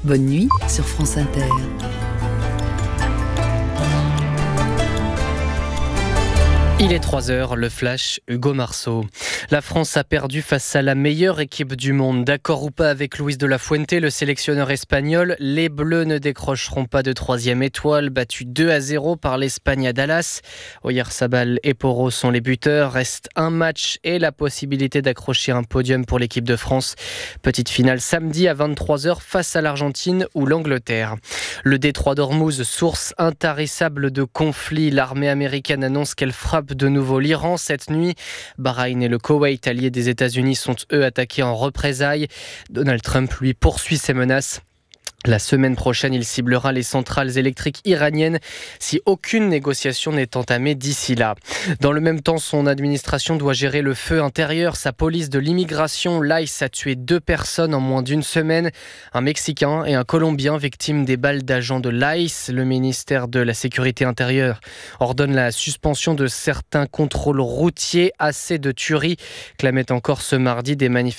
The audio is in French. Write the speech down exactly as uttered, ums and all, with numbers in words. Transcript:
Bonne nuit sur France Inter. Il est trois heures, le flash, Hugo Marceau. La France a perdu face à la meilleure équipe du monde. D'accord ou pas avec Luis de la Fuente, le sélectionneur espagnol, les Bleus ne décrocheront pas de troisième étoile, battus deux à zéro par l'Espagne à Dallas. Oyarzabal et Porro sont les buteurs. Reste un match et la possibilité d'accrocher un podium pour l'équipe de France. Petite finale samedi à vingt-trois heures face à l'Argentine ou l'Angleterre. Le détroit d'Ormuz, source intarissable de conflits. L'armée américaine annonce qu'elle frappe de nouveau l'Iran cette nuit. Bahreïn et le Koweït, alliés des États-Unis, sont eux attaqués en représailles. Donald Trump, lui, poursuit ses menaces. La semaine prochaine, il ciblera les centrales électriques iraniennes si aucune négociation n'est entamée d'ici là. Dans le même temps, son administration doit gérer le feu intérieur. Sa police de l'immigration, l'I C E, a tué deux personnes en moins d'une semaine. Un Mexicain et un Colombien victimes des balles d'agents de l'I C E. Le ministère de la Sécurité intérieure ordonne la suspension de certains contrôles routiers. Assez de tueries, clamaient encore ce mardi des manifestants